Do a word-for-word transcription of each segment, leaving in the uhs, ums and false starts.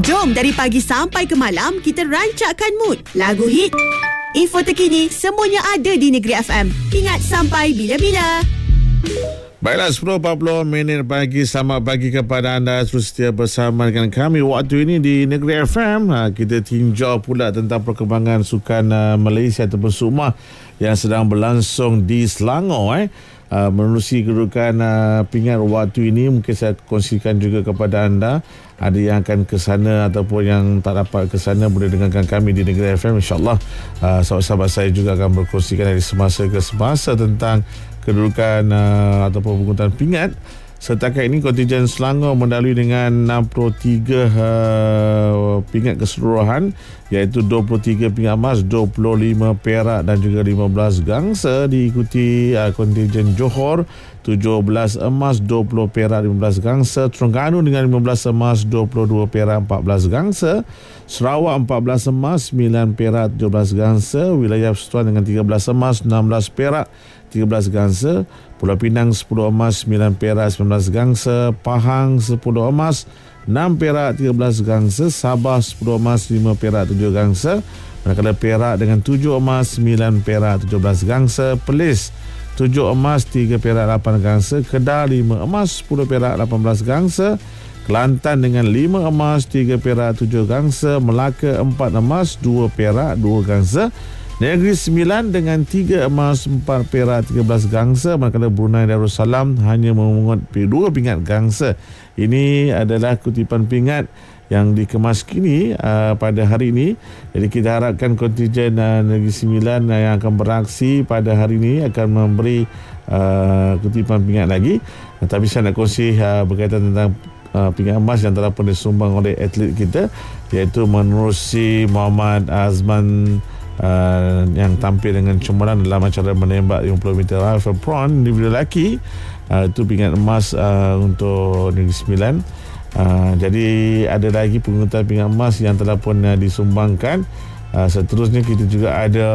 Jom dari pagi sampai ke malam kita rancakkan mood. Lagu hit, info terkini, semuanya ada di Negeri F M. Ingat, sampai bila-bila. Baiklah, sepuluh empat puluh minit pagi. Selamat pagi kepada anda. Terus setia bersama dengan kami waktu ini di Negeri F M. Ha, kita tinjau pula tentang perkembangan sukan uh, Malaysia ataupun SUMA yang sedang berlangsung di Selangor. Eh. Uh, menerusi kedudukan uh, pingat waktu ini, mungkin saya kongsikan juga kepada anda. Ada yang akan ke sana ataupun yang tak dapat ke sana boleh dengarkan kami di Negeri F M. InsyaAllah uh, sahabat-sahabat saya juga akan berkongsikan dari semasa ke semasa tentang kedudukan uh, ataupun pengurutan pingat. Setakat ini kontingen Selangor mendalui dengan enam puluh tiga uh, pingat keseluruhan, iaitu dua puluh tiga pingat emas, dua puluh lima perak dan juga lima belas gangsa. Diikuti uh, kontingen Johor tujuh belas emas, dua puluh perak, lima belas gangsa. Terengganu dengan lima belas emas, dua puluh dua perak, empat belas gangsa. Sarawak empat belas emas, sembilan perak, tujuh belas gangsa. Wilayah Persekutuan dengan tiga belas emas, enam belas perak, tiga belas gangsa. Pulau Pinang sepuluh emas, sembilan perak, sembilan belas gangsa. Pahang sepuluh emas, enam perak, tiga belas gangsa. Sabah sepuluh emas, lima perak, tujuh gangsa. Manakala Perak dengan tujuh emas, sembilan perak, tujuh belas gangsa. Perlis tujuh emas, tiga perak, lapan gangsa. Kedah lima emas, sepuluh perak, lapan belas gangsa. Kelantan dengan lima emas, tiga perak, tujuh gangsa. Melaka empat emas, dua perak, dua gangsa. Negeri Sembilan dengan tiga emas, empat perak, tiga belas gangsa. Manakala Brunei Darussalam hanya memungut dua pingat gangsa. Ini adalah kutipan pingat yang dikemas kini uh, pada hari ini. Jadi kita harapkan kontingen uh, Negeri Sembilan uh, yang akan beraksi pada hari ini akan memberi uh, kutipan pingat lagi. Uh, tapi saya nak kongsi uh, berkaitan tentang uh, pingat emas yang telah pun disumbang oleh atlet kita, iaitu menerusi Muhammad Azman Uh, yang tampil dengan cemerlang dalam acara menembak lima puluh meter rifle prawn individu lelaki. Uh, itu pingat emas uh, untuk Negeri Sembilan. Uh, jadi ada lagi pengurutan pingat emas yang telah pun uh, disumbangkan. Uh, seterusnya kita juga ada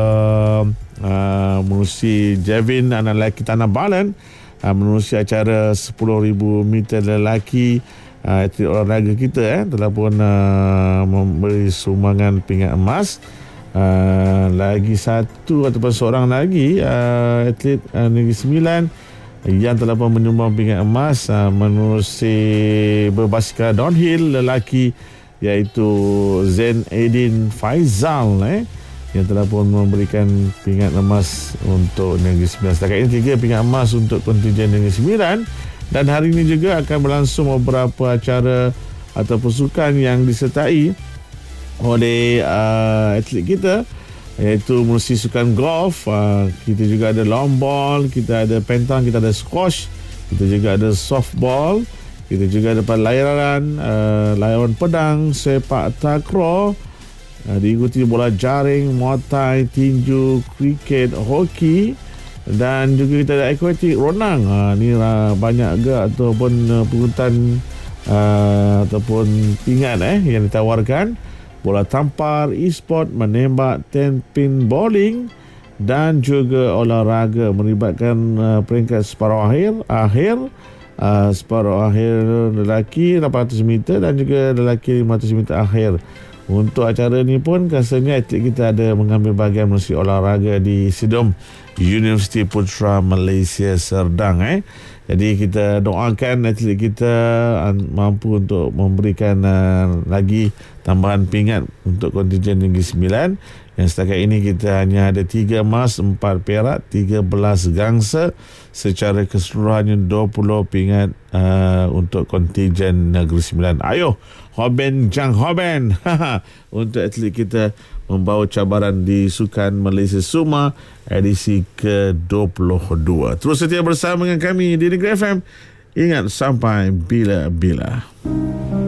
uh, menerusi Javin anak lelaki Tanah Balan, uh, menerusi acara sepuluh ribu meter lelaki. Uh, atlet olahraga kita eh, telah pun uh, memberi sumbangan pingat emas. Uh, lagi satu ataupun seorang lagi uh, atlet uh, Negeri Sembilan yang telah pun menyumbang pingat emas uh, menerusi berbasikal downhill lelaki, iaitu Zain Edin Faizal eh, yang telah pun memberikan pingat emas untuk Negeri Sembilan. Setakat ini tiga pingat emas untuk kontingen Negeri Sembilan. Dan hari ini juga akan berlangsung beberapa acara ataupun sukan yang disertai oleh uh, atlet kita, iaitu menerusi sukan golf. Uh, kita juga ada long ball, kita ada pentang, kita ada squash, kita juga ada softball, kita juga ada layaran, uh, layaran pedang, sepak takraw, uh, diikuti bola jaring, muay thai, tinju, kriket, hoki, dan juga kita ada akuatik, renang. Uh, ni uh, banyak agak ataupun uh, pengurutan uh, ataupun pingat eh, yang ditawarkan. Bola tampar, e-sport, menembak, ten pin bowling dan juga olahraga melibatkan uh, peringkat separuh akhir akhir uh, separuh akhir lelaki lapan ratus meter dan juga lelaki lima ratus meter akhir. Untuk acara ni pun rasanya atlet kita ada mengambil bahagian menerusi olahraga di Sidom Universiti Putra Malaysia Serdang eh. Jadi kita doakan atlet kita mampu untuk memberikan uh, lagi tambahan pingat untuk kontingen Negeri Sembilan. Yang setakat ini kita hanya ada tiga emas, empat perak, tiga belas gangsa. Secara keseluruhannya dua puluh pingat uh, untuk kontingen Negeri Sembilan. Ayo, Hoben Jang Hoben untuk atlet kita membawa cabaran di Sukan Malaysia SUMA edisi ke dua puluh dua. Terus setia bersama dengan kami di Negeri F M. Ingat, sampai bila-bila.